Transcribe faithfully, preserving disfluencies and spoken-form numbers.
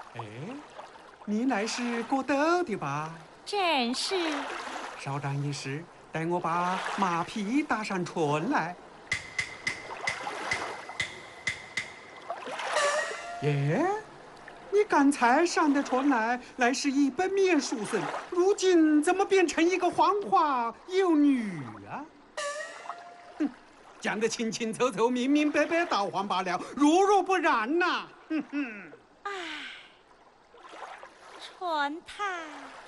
哎，你乃是郭德的吧？ 正是。 稍等一时，待我把马匹搭上船来。耶，你刚才上的船来，来是一本面书生，如今怎么变成一个黄花幼女啊？哼，讲得清清楚楚、明明白白，倒换罢了，如若不然呐、哼哼。 唉，船太